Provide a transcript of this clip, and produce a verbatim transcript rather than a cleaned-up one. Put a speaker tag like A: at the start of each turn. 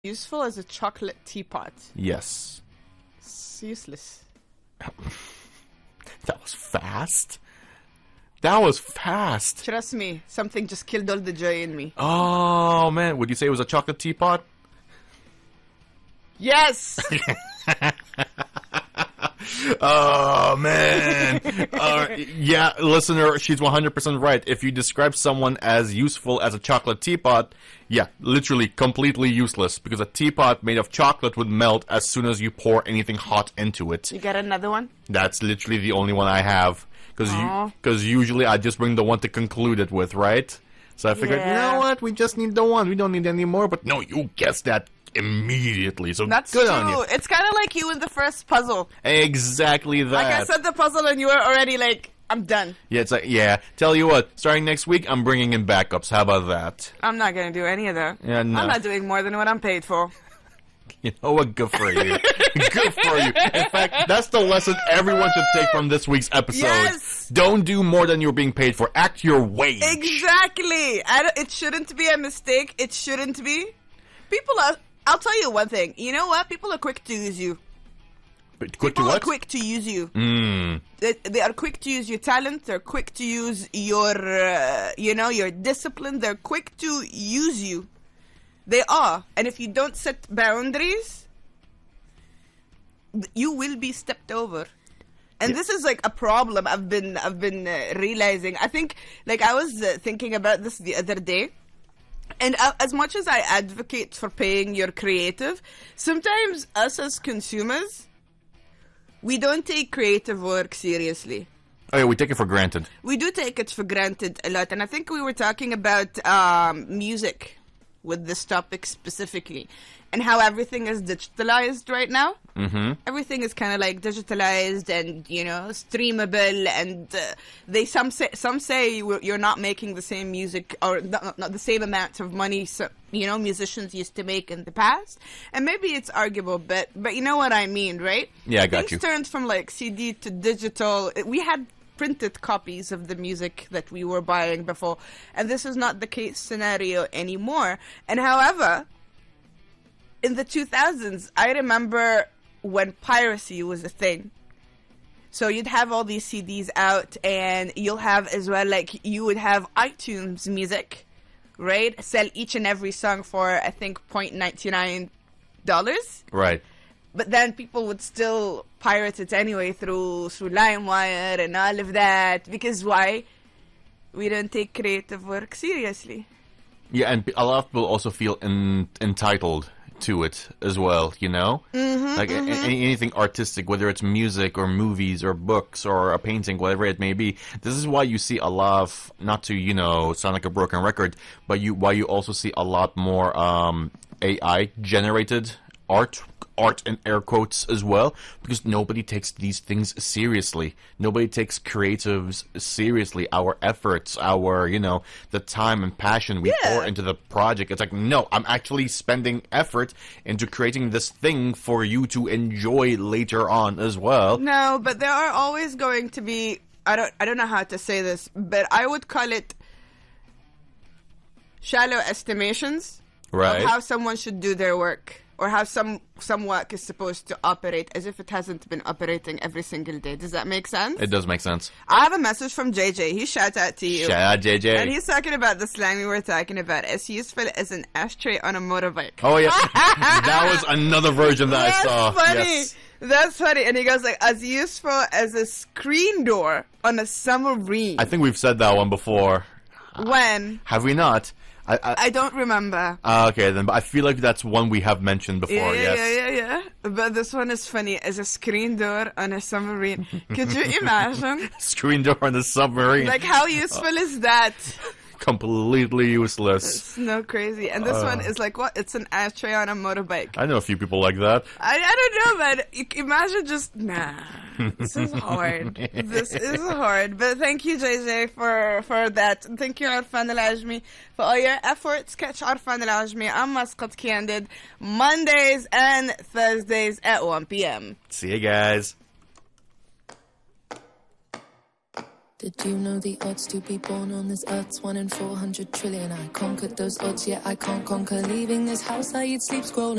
A: useful as a chocolate teapot.
B: Yes.
A: It's useless.
B: That was fast. That was fast.
A: Trust me, something just killed all the joy in me.
B: Oh, man. Would you say it was a chocolate teapot?
A: Yes!
B: Oh, man. uh, yeah, listener, she's one hundred percent right. If you describe someone as useful as a chocolate teapot, yeah, literally completely useless, because a teapot made of chocolate would melt as soon as you pour anything hot into it.
A: You got another one?
B: That's literally the only one I have, because you, because usually I just bring the one to conclude it with, right? So I figured,
A: Yeah.
B: you know what, we just need the one, we don't need any more, but no, you guessed that immediately, so
A: That's
B: good
A: true.
B: on you.
A: It's kind of like you in the first puzzle.
B: Exactly that.
A: Like I said the puzzle and you were already like, I'm done.
B: Yeah, it's like, yeah, tell you what, starting next week, I'm bringing in backups. How about that?
A: I'm not going to do any of that.
B: Yeah, no.
A: I'm not doing more than what I'm paid for.
B: You know what? Good for you. Good for you. In fact, that's the lesson everyone should take from this week's episode.
A: Yes!
B: Don't do more than you're being paid for. Act your wage.
A: Exactly. I don't- it shouldn't be a mistake. It shouldn't be. People are... I'll tell you one thing. You know what? People are quick to use you.
B: But quick
A: People
B: to
A: are
B: what?
A: quick to use you.
B: Mm.
A: They, they are quick to use your talent. They're quick to use your, uh, you know, your discipline. They're quick to use you. They are. And if you don't set boundaries, you will be stepped over. And
B: Yeah.
A: this is like a problem I've been I've been uh, realizing. I think like I was uh, thinking about this the other day. And uh, as much as I advocate for paying your creative, sometimes us as consumers, we don't take creative work seriously.
B: Oh, yeah, we take it for granted.
A: We do take it for granted a lot. And I think we were talking about um, music with this topic specifically and how everything is digitalized right now.
B: Mm-hmm.
A: Everything is kind of like digitalized and, you know, streamable, and uh, they some say some say you- you're not making the same music or not, not the same amount of money, so, you know, musicians used to make in the past. And maybe it's arguable, but but you know what I mean, right?
B: Yeah, I got
A: Things
B: you.
A: turned from like C D to digital. We had printed copies of the music that we were buying before, and this is not the case scenario anymore. And however, in the two thousands, I remember when piracy was a thing. So you'd have all these C Ds out, and you'll have as well, like, you would have iTunes music, right? Sell each and every song for, I think, zero point nine nine dollars.
B: Right.
A: But then people would still pirate it anyway through, through LimeWire and all of that. Because why? We don't take creative work seriously.
B: Yeah, and a lot of people also feel en- entitled to it as well, you know? Mm-hmm, like a- a- anything artistic, whether it's music or movies or books or a painting, whatever it may be. This is why you see a lot of, not to, you know, sound like a broken record, but you why you also see a lot more um, A I-generated art, art in air quotes as well, because nobody takes these things seriously. Nobody takes creatives seriously. Our efforts, our, you know, the time and passion we
A: Yeah.
B: pour into the project. It's like, no, I'm actually spending effort into creating this thing for you to enjoy later on as well.
A: No, but there are always going to be, I don't I don't know how to say this, but I would call it shallow estimations
B: Right.
A: of how someone should do their work, or how some some work is supposed to operate, as if it hasn't been operating every single day. Does that make sense?
B: It does make sense.
A: I have a message from J J. He shouts out to you.
B: Shout out, J J.
A: And he's talking about the slang we were talking about. As useful as an ashtray on a motorbike.
B: Oh, yeah. That was another version that
A: That's
B: I saw.
A: funny.
B: Yes.
A: That's funny. And he goes like, as useful as a screen door on a submarine.
B: I think we've said that one before.
A: When?
B: Have we not? I, I,
A: I don't remember.
B: Ah, okay, then. But I feel like that's one we have mentioned before,
A: Yeah, yeah,
B: yes.
A: yeah, yeah, yeah. But this one is funny. As a screen door on a submarine. Could you imagine?
B: Screen door on the submarine.
A: Like, how useful is that?
B: Completely useless.
A: It's no crazy. And this
B: Uh.
A: one is like, what? It's an ashtray on a motorbike.
B: I know a few people like that.
A: I, I don't know, but you can imagine just, nah, this is hard. This is hard. But thank you, J J, for, for that. And thank you, Arfan Al-Ajmi, for all your efforts. Catch Arfan Al-Ajmi on Muscat Candid Mondays and Thursdays at one p.m.
B: See you guys.
C: Did you know the odds to be born on this earth's one in four hundred trillion? I conquered those odds, yet I can't conquer leaving this house. I eat, sleep, scroll,